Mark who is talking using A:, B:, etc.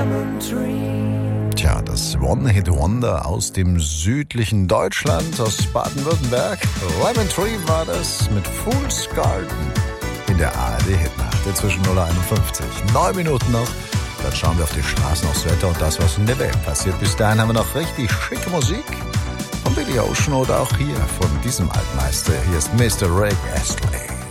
A: Tja, das One-Hit-Wonder aus dem südlichen Deutschland, aus Baden-Württemberg. Lemon Tree war das mit Fool's Garden in der ARD-Hitnacht inzwischen 0:51. 9 Minuten noch, dann schauen wir auf die Straßen, aufs Wetter und das, was in der Welt passiert. Bis dahin haben wir noch richtig schicke Musik von Billy Ocean oder auch hier von diesem Altmeister. Hier ist Mr. Rick Astley.